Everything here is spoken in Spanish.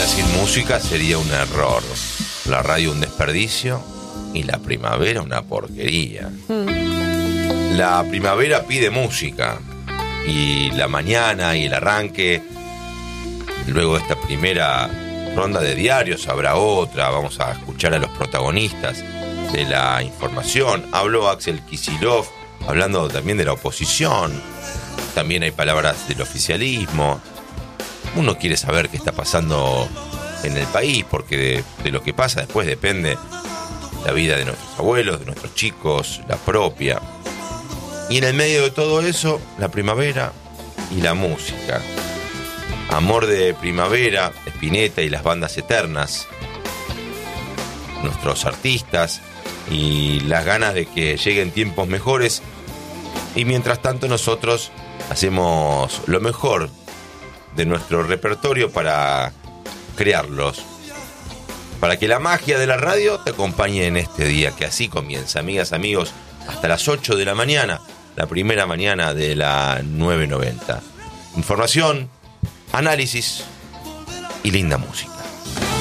sin música sería un error. La radio un desperdicio y la primavera una porquería. La primavera pide música y la mañana y el arranque, luego de esta primera ronda de diarios habrá otra. Vamos a escuchar a los protagonistas de la información. Habló Axel Kicillof hablando también de la oposición. También hay palabras del oficialismo. Uno quiere saber qué está pasando en el país, porque de lo que pasa después depende la vida de nuestros abuelos, de nuestros chicos, la propia. Y en el medio de todo eso, la primavera y la música. Amor de primavera, Spinetta y las bandas eternas, nuestros artistas y las ganas de que lleguen tiempos mejores. Y mientras tanto nosotros hacemos lo mejor de nuestro repertorio para crearlos, para que la magia de la radio te acompañe en este día que así comienza. Amigas, amigos, hasta las 8 de la mañana, la primera mañana de la 990. Información, análisis y linda música.